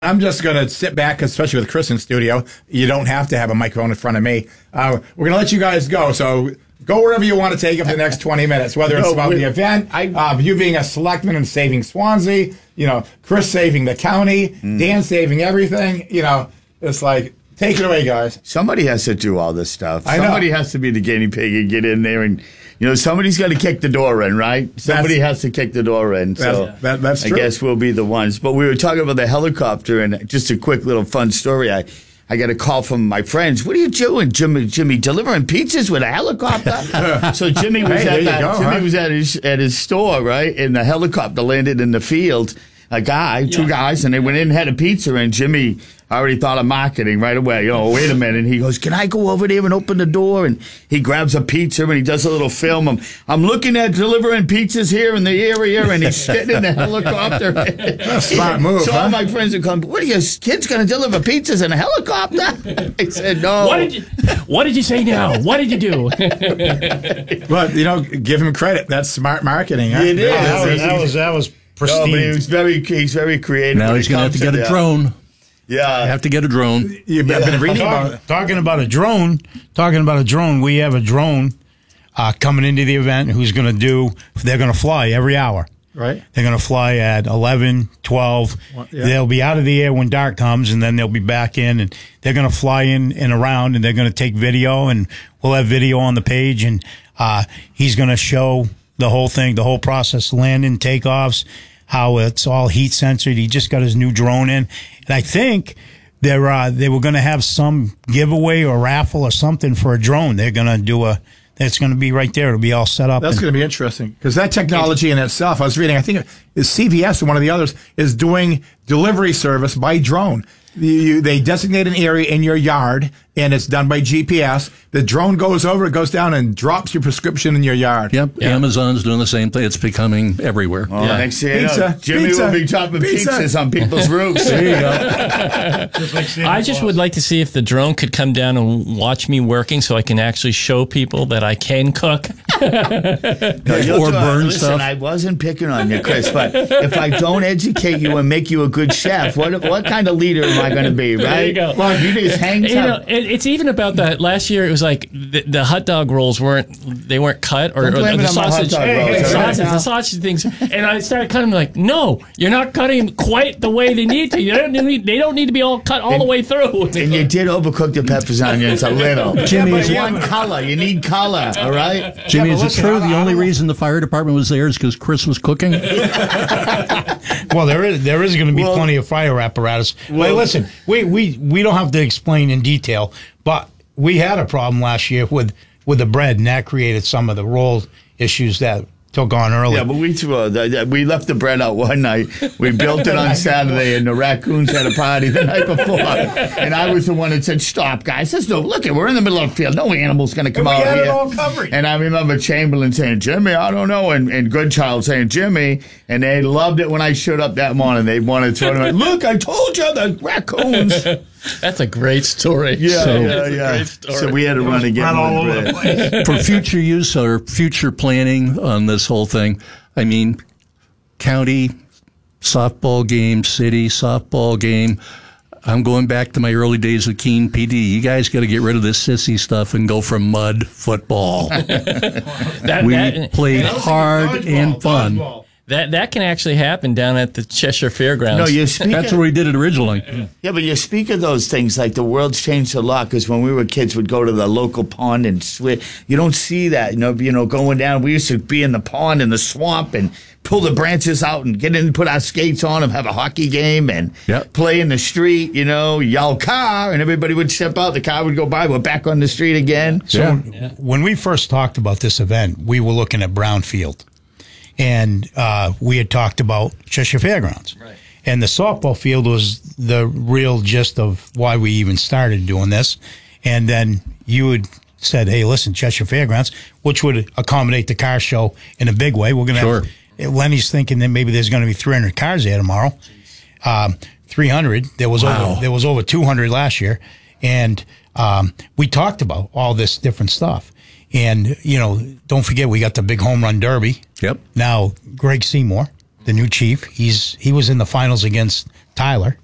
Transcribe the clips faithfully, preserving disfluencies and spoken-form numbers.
I'm just going to sit back, especially with Chris in studio. You don't have to have a microphone in front of me. Uh, we're going to let you guys go. So go wherever you want to take it for the next twenty minutes, whether it's no, about the event, I, uh, you being a selectman and saving Swansea, you know, Chris saving the county, mm. Dan saving everything. You know, it's like, take it away, guys. Somebody has to do all this stuff. I Somebody know. has to be the guinea pig and get in there and, you know, somebody's got to kick the door in, right? Somebody that's, has to kick the door in. So that's, that, that's true. I guess we'll be the ones. But we were talking about the helicopter, and just a quick little fun story. I, I got a call from my friends. What are you doing, Jimmy? Jimmy delivering pizzas with a helicopter? So Jimmy was hey, at that, go, Jimmy huh? was at his at his store, right? And the helicopter landed in the field. A guy, two yeah. guys, and they went in and had a pizza, and Jimmy already thought of marketing right away. You know, wait a minute. And he goes, can I go over there and open the door? And he grabs a pizza, and he does a little film. I'm, I'm looking at delivering pizzas here in the area, and he's sitting in the helicopter. Smart move, So huh? all my friends would come, what are your kids going to deliver pizzas in a helicopter? I said, no. What did you, what did you say now? What did you do? Well, you know, give him credit. That's smart marketing. Huh? It is. That was, that was, that was pristine. No, but he was very, he's very creative. Now he's going to have to get a drone. Yeah. Have to get a drone. You've Yeah. been reading Talk, about it. talking about a drone. Talking about a drone. We have a drone uh, coming into the event. Who's going to do? They're going to fly every hour. Right. They're going to fly at eleven, twelve. Yeah. They'll be out of the air when dark comes, and then they'll be back in. And they're going to fly in and around, and they're going to take video, and we'll have video on the page. And uh, he's going to show the whole thing, the whole process, landing, takeoffs, how it's all heat censored. He just got his new drone in. And I think they're, uh, they were going to have some giveaway or raffle or something for a drone. They're going to do a, it's going to be right there. It'll be all set up. That's going to be interesting because that technology in itself, I was reading, I think it's C V S and one of the others is doing delivery service by drone. You, you, they designate an area in your yard, and it's done by G P S. The drone goes over, it goes down, and drops your prescription in your yard. Yep, Yeah. Amazon's doing the same thing. It's becoming everywhere. Oh, Yeah. next thing you know, Pizza, Jimmy pizza, will be chopping pizza. pizzas on people's roofs. There you go. Just like Santa I just Claus. would like to see if the drone could come down and watch me working so I can actually show people that I can cook. No, you'll Or do it. burn Listen, stuff. I wasn't picking on you, Chris, but if I don't educate you and make you a good chef, what what kind of leader am I going to be, right? There you go. Well, you just hang You know, tough. it, it's even about that. Last year, it was like the, the hot dog rolls weren't they weren't cut, or, Don't or blame the it on my hot sausage, dog the rolls, all right? sausage, the sausage things. And I started cutting them like, no, you're not cutting them quite the way they need to. You don't need, they don't need to be all cut all the way through. And you did overcook the peppers and onions a little. Jimmy, But is it- one color. You need color, all right? Jimmy, Yeah, is but it listen, true I- the I only don't- reason the fire department was there is because Chris was cooking? Well, there is there is going to be Well- plenty of fire apparatus. Well- Wait, listen, we, we we don't have to explain in detail, but we had a problem last year with with the bread, and that created some of the roll issues that took on early. Yeah, but we threw a, the, the- we left the bread out one night. We built it on Saturday, and the raccoons had a party the night before. And I was the one that said, "Stop, guys! There's no look. We're in the middle of the field. No animal's going to come we out had here." it all covered. And I remember Chamberlain saying, "Jimmy, I don't know," and, and Goodchild saying, "Jimmy," and they loved it when I showed up that morning. They wanted to throw them. Look, I told you the raccoons. That's a great story. Yeah, So- yeah, That's a yeah. great story. So we had to run and get Run all more over the bread. place. For future use or future planning on this whole thing, I mean, county softball game, city softball game. I'm going back to my early days with Keene P D. You guys got to get rid of this sissy stuff and go for mud football. That, We that, play hard and fun. that that can actually happen down at the Cheshire Fairgrounds. No, you speak. That's where we did it originally. Yeah, but you speak of those things like the world's changed a lot because when we were kids, we'd go to the local pond and swim. You don't see that, you know, you know, going down. We used to be in the pond in the swamp and pull the branches out and get in, put our skates on and have a hockey game and Yep. play in the street, you know, yell car, and everybody would step out. The car would go by. We're back on the street again. So when we first talked about this event, we were looking at Brownfield, and uh, we had talked about Cheshire Fairgrounds. Right. And the softball field was the real gist of why we even started doing this. And then you had said, hey, listen, Cheshire Fairgrounds, which would accommodate the car show in a big way. We're going to Sure. have, Lenny's thinking that maybe there's going to be three hundred cars there tomorrow. Um, three hundred. There was Wow. over there was over two hundred last year, and um, we talked about all this different stuff. And you know, don't forget we got the big home run derby. Yep. Now Greg Seymour, the new chief, he's he was in the finals against Tyler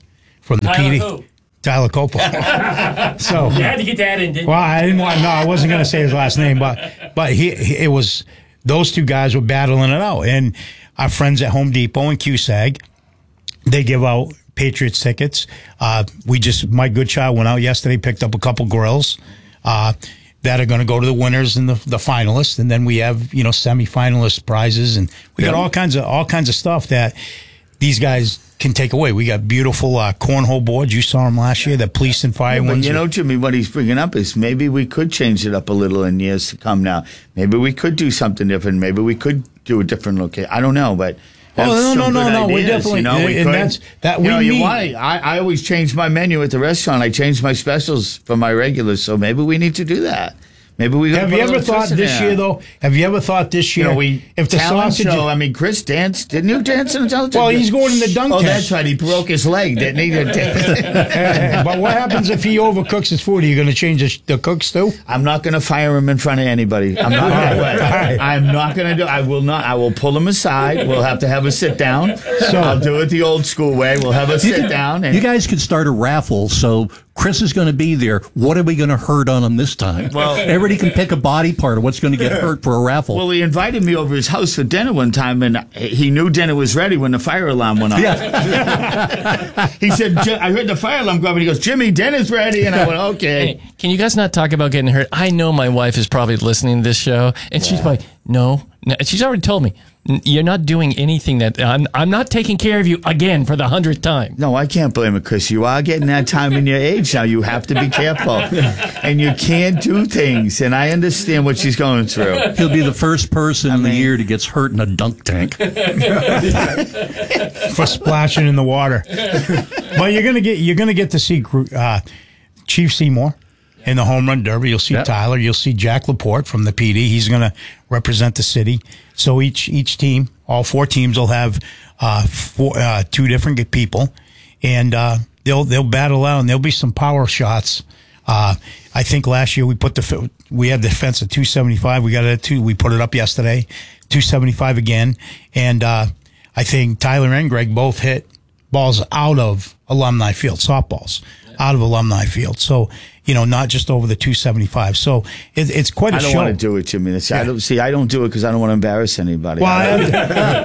from the Tyler P D. who? Tyler Copa. So You had to get that in, didn't well, you? I didn't want. No, I wasn't going to say his last name, but but he, he it was those two guys were battling it out, and our friends at Home Depot and Q S A G, they give out Patriots tickets. Uh, we just my good child went out yesterday, picked up a couple grills. Uh, that are going to go to the winners and the, the finalists, and then we have you know semi-finalist prizes, and we got all kinds of all kinds of stuff that these guys can take away. We got beautiful uh, cornhole boards. You saw them last year. The police and fire But ones. you know, Jimmy, what he's bringing up is maybe we could change it up a little in years to come. Now, maybe we could do something different. Maybe we could do a different location. I don't know, but. Oh, no, some no, no, good no, we ideas, definitely- you know, we and could. that's- that you we know, you need. want it. I, I always change my menu at the restaurant. I change my specials for my regulars, so maybe we need to do that. Maybe we gotta Have put you a ever little thought twist in this there. year, though? Have you ever thought this You year? know, we if the talent sausage. show. I mean, Chris danced. Didn't you dance in the talent show? Well, he's going in the dunk Oh, tank. that's right. He broke his leg, didn't he? Uh, but what happens if he overcooks his food? Are you going to change the, the cooks too? I'm not going to fire him in front of anybody. I'm not that way. right. I'm not going to do. I will not. I will pull him aside. We'll have to have a sit down. So I'll do it the old school way. We'll have a sit down. And You guys could start a raffle. So Chris is going to be there. What are we going to hurt on him this time? Well- everybody can pick a body part of what's going to get hurt for a raffle. well, he invited me over his house for dinner one time, and he knew dinner was ready when the fire alarm went off. yeah. He said, "Ji- I heard the fire alarm go off," and he goes, "Jimmy, dinner's ready." And I went, "Okay." Hey, can you guys not talk about getting hurt? I know my wife is probably listening to this show, and she's like, no, no. She's already told me, "N- you're not doing anything that, I'm, I'm not taking care of you again for the hundredth time. No, I can't blame it, Chris. You are getting that time in your age now. You have to be careful. And you can't do things. And I understand what she's going through. He'll be the first person in the mean- year to gets hurt in a dunk tank. For splashing in the water. But you're gonna get you're gonna get to see uh, Chief Seymour in the home run derby. You'll see Yep. Tyler. You'll see Jack Laporte from the P D. He's gonna represent the city. So each each team, all four teams, will have uh, four, uh, two different people, and uh, they'll they'll battle out, and there'll be some power shots. Uh, I think last year we put the fi- we had the fence at two seventy-five. We got it at two. We put it up yesterday, two seventy-five again, and uh, I think Tyler and Greg both hit balls out of Alumni Field, softballs out of Alumni Field. So you know, not just over the two seventy-five. So it, it's quite a I don't show. want to do it, Jimmy. That's- I don't, see, I don't do it because I don't want to embarrass anybody. Well, I, I, I mean,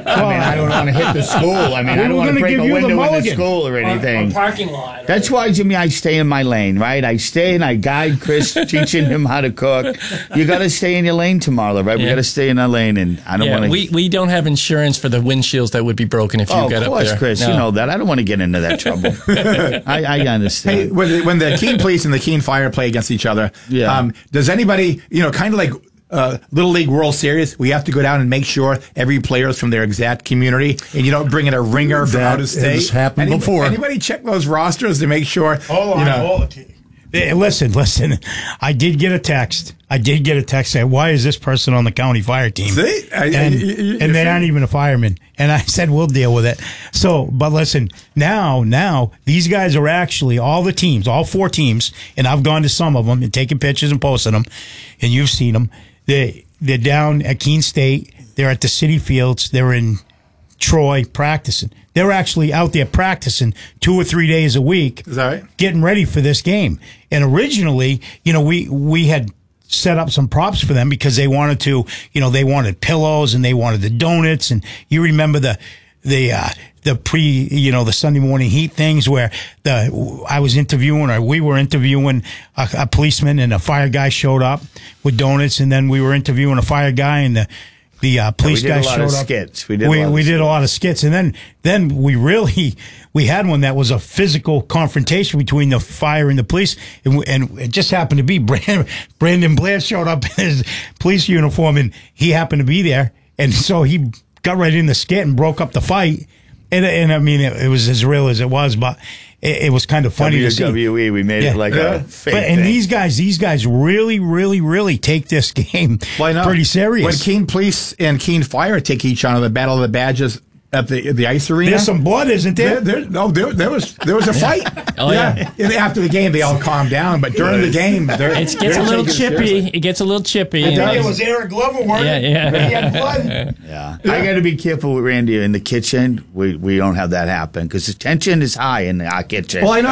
I don't want to hit the school. I mean, We I were don't want gonna to break give a you the window in the mulligan. school or anything. A parking lot. That's why, Jimmy, I stay in my lane, right? I stay and I guide Chris, teaching him how to cook. You got to stay in your lane tomorrow, right? We Yeah. got to stay in our lane, and I don't Yeah, want to. we, we don't have insurance for the windshields that would be broken if you Oh, got of up course, there. Chris. No. You know that. I don't want to get into that trouble. I, I understand. Hey, when the, when the Keene Police and the Keene Fire play against each other, Yeah. um, does anybody, you know, kind of like uh, Little League World Series, we have to go down and make sure every player is from their exact community, and you don't bring in a ringer from That out of state. has happened Any- before. Anybody check those rosters to make sure? Hold on, you know, hold on. Hey, listen, listen. I did get a text. I did get a text saying, "Why is this person on the county fire team?" See? I- and, you- you- and they you're aren't even a fireman. And I said, "We'll deal with it." So, but listen, now, now these guys are actually all the teams, all four teams, and I've gone to some of them and taken pictures and posted them, and you've seen them. They they're down at Keene State. They're at the city fields. They're in Troy practicing. They're actually out there practicing two or three days a week, Is that right? getting ready for this game. And originally, you know, we we had set up some props for them because they wanted to, you know, they wanted pillows and they wanted the donuts. And you remember the the uh, the pre, you know, the Sunday morning heat things where the I was interviewing or we were interviewing a, a policeman and a fire guy showed up with donuts, and then we were interviewing a fire guy and the. The uh, police did guy a lot showed of up. skits. We did a We, lot of we did skits. a lot of skits, and then then we really we had one that was a physical confrontation between the fire and the police, and, we- and it just happened to be Brandon, Brandon Blair showed up in his police uniform, and he happened to be there, and so he got right in the skit and broke up the fight, and and I mean it, it was as real as it was, but it, it was kind of funny W to see. W E, we made Yeah. it like Yeah. a fake But, and thing. these guys, these guys really, really, really take this game Why not? pretty serious. When Keene Police and Keene Fire take each other, the Battle of the Badges at the at the ice arena. There's some blood, isn't there? There, there, no, there, there was there was a fight. Oh, yeah. And after the game, they all calmed down, but during the game, they're, It gets they're a little taking it chippy. seriously. It gets a little chippy. I tell and you, it it's- was Eric Glover wearing Yeah, it. yeah. He had blood. Yeah. I got to be careful with Randy in the kitchen. We we don't have that happen because the tension is high in our kitchen. Well, I know.